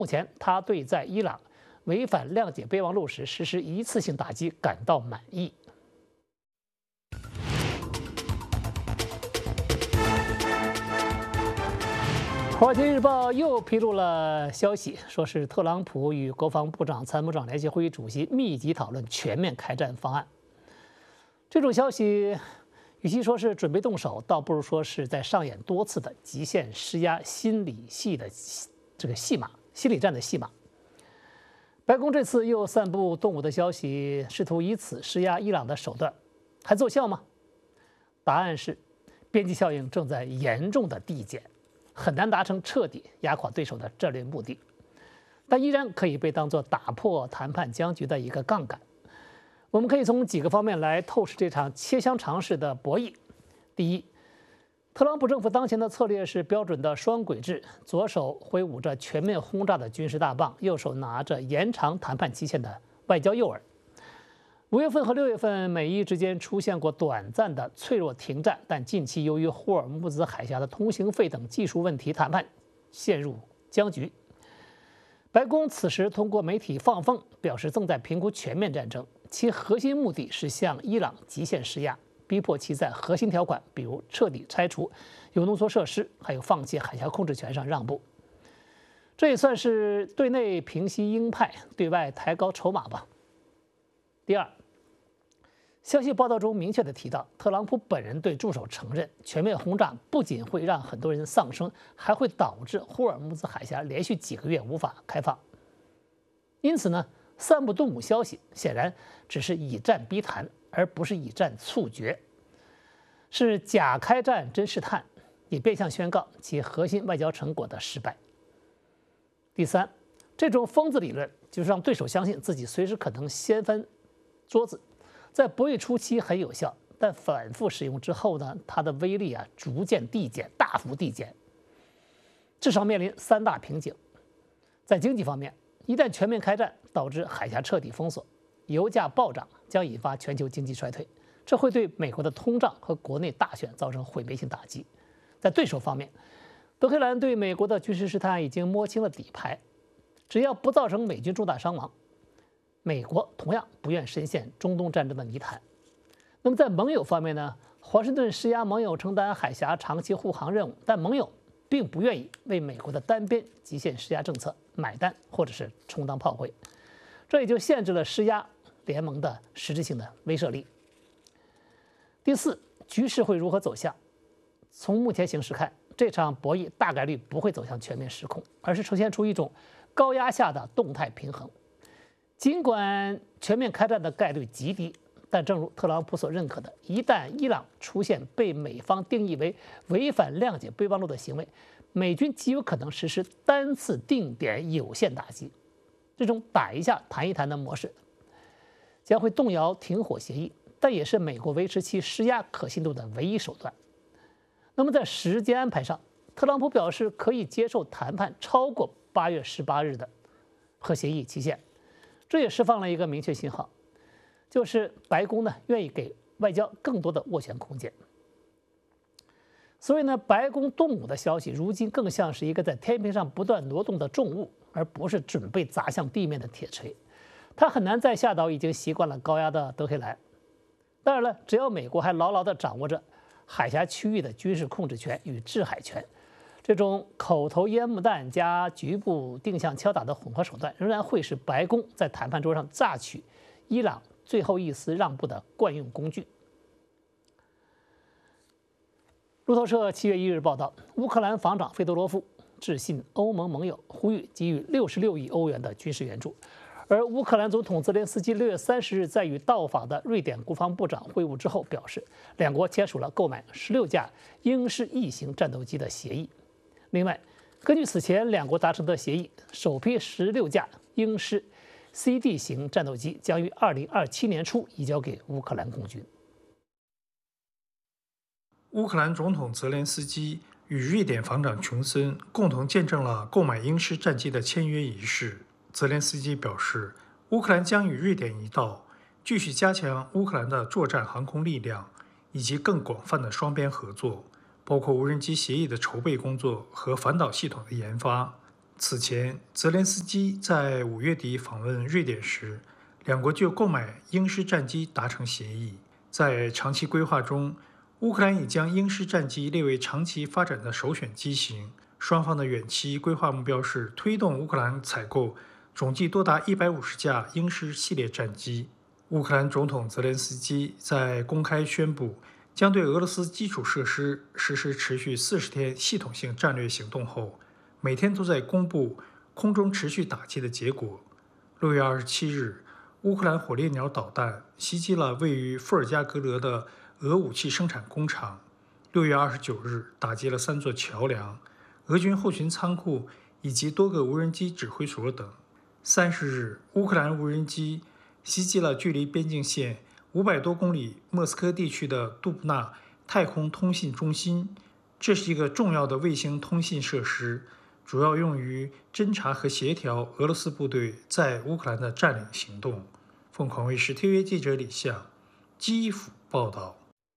目前，他对在伊朗违反谅解备忘录时实施一次性打击感到满意。《华尔街日报》又披露了消息，说是特朗普与国防部长、参谋长联席会议主席密集讨论全面开战方案。这种消息，与其说是准备动手，倒不如说是在上演多次的极限施压心理戏的这个戏码，心理战的戏码。白宫这次又散布动武的消息，试图以此施压伊朗的手段，还奏效吗？答案是，边际效应正在严重的递减。很难达成彻底压垮对手的战略目的，但依然可以被当作打破谈判僵局的一个杠杆。我们可以从几个方面来透视这场切香肠式的博弈。第一，特朗普政府当前的策略是标准的双轨制，左手挥舞着全面轰炸的军事大棒，右手拿着延长谈判期限的外交诱饵。5月份和6月份，美伊之间出现过短暂的脆弱停战，但近期由于霍尔木兹海峡的通行费等技术问题，谈判陷入僵局。白宫此时通过媒体放风，表示正在评估全面战争，其核心目的是向伊朗极限施压，逼迫其在核心条款，比如彻底拆除铀浓缩设施，还有放弃海峡控制权上让步。这也算是对内平息鹰派，对外抬高筹码吧。第二，消息报道中明确地提到，特朗普本人对助手承认，全面轰炸不仅会让很多人丧生，还会导致霍尔木兹海峡连续几个月无法开放。因此呢，散布动武消息显然只是以战逼谈，而不是以战促决，是假开战真试探，也变相宣告其核心外交成果的失败。第三，这种疯子理论就是让对手相信自己随时可能掀翻桌子。在博弈初期很有效，但反复使用之后呢，它的威力逐渐递减，大幅递减。至少面临3大瓶颈。在经济方面，一旦全面开战，导致海峡彻底封锁，油价暴涨将引发全球经济衰退，这会对美国的通胀和国内大选造成毁灭性打击。在对手方面，德黑兰对美国的军事试探已经摸清了底牌，只要不造成美军重大伤亡，美国同样不愿深陷中东战争的泥潭。那么在盟友方面呢？华盛顿施压盟友承担海峡长期护航任务，但盟友并不愿意为美国的单边极限施压政策买单，或者是充当炮灰，这也就限制了施压联盟的实质性的威慑力。第四，局势会如何走向？从目前形势看，这场博弈大概率不会走向全面失控，而是呈现出一种高压下的动态平衡。尽管全面开战的概率极低，但正如特朗普所认可的，一旦伊朗出现被美方定义为违反谅解备忘录的行为，美军极有可能实施单次定点有限打击。这种打一下谈一谈的模式将会动摇停火协议，但也是美国维持其施压可信度的唯一手段。那么在时间安排上，特朗普表示可以接受谈判超过8月18日的核协议期限。这也释放了一个明确信号，就是白宫呢愿意给外交更多的斡旋空间。所以呢，白宫动武的消息如今更像是一个在天平上不断挪动的重物，而不是准备砸向地面的铁锤。它很难再吓倒已经习惯了高压的德黑兰。当然了，只要美国还牢牢地掌握着海峡区域的军事控制权与制海权，这种口头烟幕弹加局部定向敲打的混合手段，仍然会是白宫在谈判桌上榨取伊朗最后一丝让步的惯用工具。路透社7月1日报道，乌克兰防长费多罗夫致信欧盟盟友，呼吁给予66亿欧元的军事援助。而乌克兰总统泽连斯基6月30日在与到访的瑞典国防部长会晤之后表示，两国签署了购买16架鹰式 E 型战斗机的协议。另外，根据此前两国达成的协议，首批16架鹰式 CD 型战斗机将于2027年初移交给乌克兰空军。 乌克兰总统泽连斯基与瑞典防长琼森共同见证了购买鹰式战机的签约仪式。泽连斯基表示，乌克兰将与瑞典一道继续加强乌克兰的作战航空力量，以及更广泛的双边合作，包括无人机协议的筹备工作和反导系统的研发。 此前，泽连斯基在5月底访问瑞典时，两国就购买鹰式战机达成协议。在长期规划中，乌克兰已将鹰式战机列为长期发展的首选机型。双方的远期规划目标是推动乌克兰采购总计多达150架鹰式系列战机。乌克兰总统泽连斯基在公开宣布将对俄罗斯基础设施实施持续40天系统性战略行动后，每天都在公布空中持续打击的结果。6月27日，乌克兰火烈鸟导弹袭击了位于伏尔加格勒的俄武器生产工厂。6月29日，打击了3座桥梁、俄军后勤仓库以及多个无人机指挥所等。30日，乌克兰无人机袭击了距离边境线500多公里莫斯科地区的杜布纳太空通信中心。这是一个重要的卫星通信设施，主要用于侦察和协调俄罗斯部队在乌克兰的占领行动。凤凰卫视特约记者李向，基辅报道。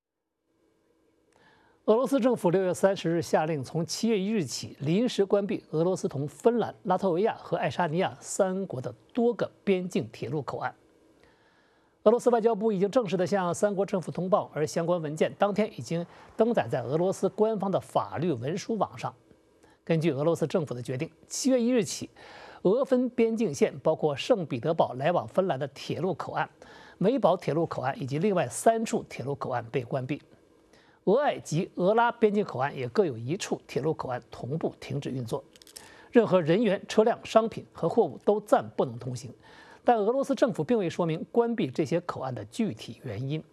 俄罗斯政府6月30日下令，从7月1日起临时关闭俄罗斯同芬兰、拉脱维亚和爱沙尼亚3国的多个边境铁路口岸。俄罗斯外交部已经正式地向3国政府通报，而相关文件当天已经登载在俄罗斯官方的法律文书网上。根据俄罗斯政府的决定，7月1日起，俄芬边境线包括圣彼得堡来往芬兰的铁路口岸、梅堡铁路口岸以及另外3处铁路口岸被关闭。俄爱及俄拉边境口岸也各有1处铁路口岸同步停止运作，任何人员、车辆、商品和货物都暂不能通行。但俄罗斯政府并未说明关闭这些口岸的具体原因。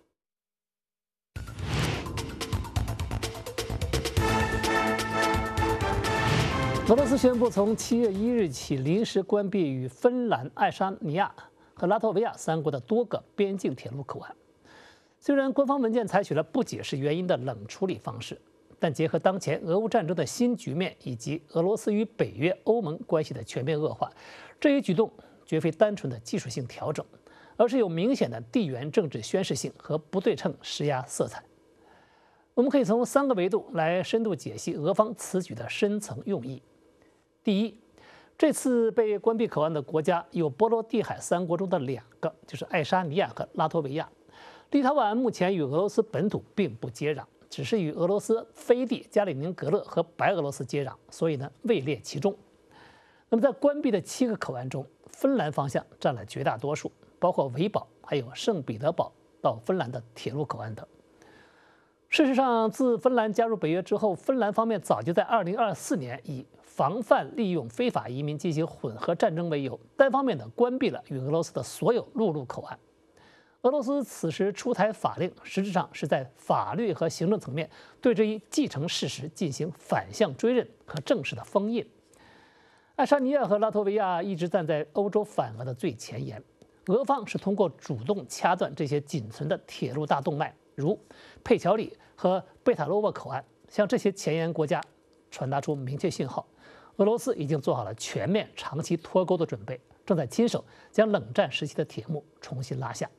俄罗斯宣布从7月1日起临时关闭与芬兰、爱沙尼亚和拉脱维亚3国的多个边境铁路口岸。虽然官方文件采取了不解释原因的冷处理方式，但结合当前俄乌战争的新局面以及俄罗斯与北约、欧盟关系的全面恶化，这一举动绝非单纯的技术性调整，而是有明显的地缘政治宣示性和不对称施压色彩。我们可以从3个维度来深度解析俄方此举的深层用意。第一，这次被关闭口岸的国家有波罗的海3国中的2个，就是爱沙尼亚和拉脱维亚。立陶宛目前与俄罗斯本土并不接壤，只是与俄罗斯飞地加里宁格勒和白俄罗斯接壤，所以位列其中。那么在关闭的7个口岸中，芬兰方向占了绝大多数，包括维堡还有圣彼得堡到芬兰的铁路口岸等。事实上，自芬兰加入北约之后，芬兰方面早就在2024年以防范利用非法移民进行混合战争为由，单方面的关闭了与俄罗斯的所有陆路口岸。俄罗斯此时出台法令，实质上是在法律和行政层面对这一既成事实进行反向追认和正式的封印。爱沙尼亚和拉脱维亚一直站在欧洲反俄的最前沿，俄方是通过主动掐断这些仅存的铁路大动脉，如佩乔里和贝塔洛沃口岸，向这些前沿国家传达出明确信号：俄罗斯已经做好了全面长期脱钩的准备，正在亲手将冷战时期的铁幕重新拉下。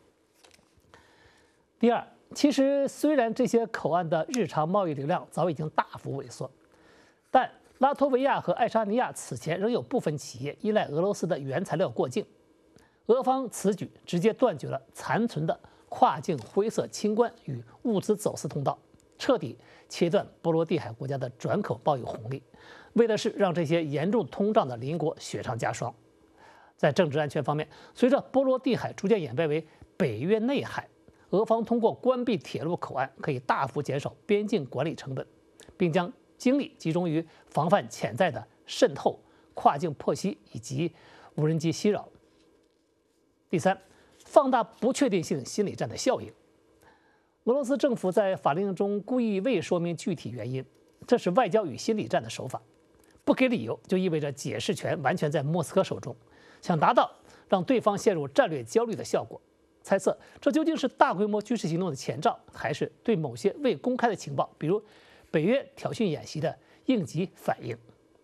第二，其实虽然这些口岸的日常贸易流量早已经大幅萎缩，但拉脱维亚和爱沙尼亚此前仍有部分企业依赖俄罗斯的原材料过境。俄方此举直接断绝了残存的跨境灰色清关与物资走私通道，彻底切断波罗的海国家的转口贸易红利，为的是让这些严重通胀的邻国雪上加霜。在政治安全方面，随着波罗的海逐渐演变为北约内海，俄方通过关闭铁路口岸，可以大幅减少边境管理成本，并将精力集中于防范潜在的渗透、跨境破袭以及无人机袭扰。第三，放大不确定性心理战的效应。俄罗斯政府在法令中故意未说明具体原因，这是外交与心理战的手法。不给理由，就意味着解释权完全在莫斯科手中，想达到让对方陷入战略焦虑的效果。猜测这究竟是大规模军事行动的前兆，还是对某些未公开的情报，比如北约挑衅演习的应急反应。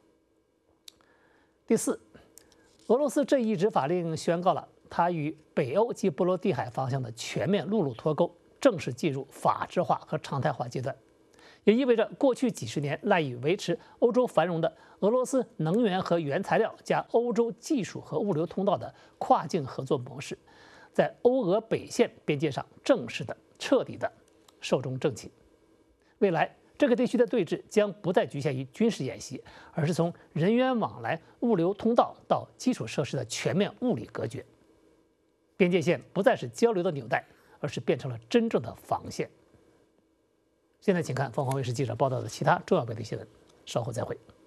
第四，俄罗斯这一纸法令宣告了它与北欧及波罗的海方向的全面陆路脱钩正式进入法制化和常态化阶段， 也意味着过去几十年赖以维持欧洲繁荣的俄罗斯能源和原材料加欧洲技术和物流通道的跨境合作模式，在欧俄北线边界上正式的、彻底的寿终正寝。未来这个地区的对峙将不再局限于军事演习，而是从人员往来、物流通道到基础设施的全面物理隔绝。边界线不再是交流的纽带，而是变成了真正的防线。现在请看凤凰卫视记者报道的其他重要本地新闻，稍后再会。